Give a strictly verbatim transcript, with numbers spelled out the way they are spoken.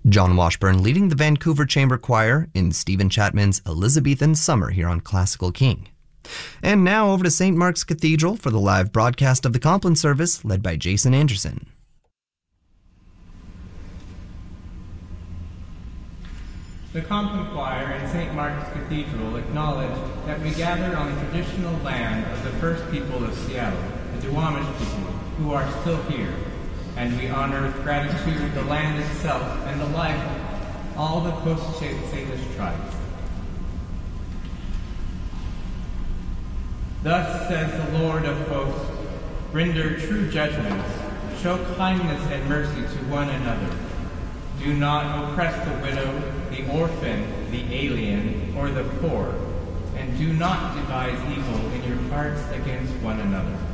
John Washburn leading the Vancouver Chamber Choir in Stephen Chapman's Elizabethan Summer here on Classical King. And now over to Saint Mark's Cathedral for the live broadcast of the Compline service led by Jason Anderson. The Compline Choir in Saint Mark's Cathedral acknowledge that we gather on the traditional land of the first people of Seattle, the Duwamish people, who are still here, and we honor with gratitude the land itself and the life of all the Coast Salish tribes. Thus says the Lord of hosts, render true judgments, show kindness and mercy to one another. Do not oppress the widow, the orphan, the alien, or the poor, and do not devise evil in your hearts against one another.